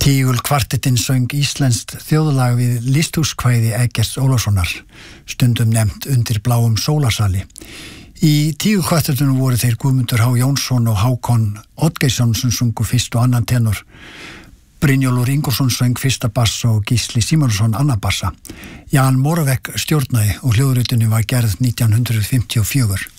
Tígul kvartettinn söng íslenskt þjóðlag við listhúskvæði Eggerts Ólafssonar, stundum nefnt Undir bláum sólarsali. Í Tígul kvartettunum voru þeir Guðmundur H. Jónsson og Hákon Oddgeirsson sem sungu fyrst og annan tenor. Brynjólfur Ingólfsson söng fyrsta bassa og Gísli Símonarson annan bassa. Jan Moravec stjórnaði og hljóðritinu var gerð 1954.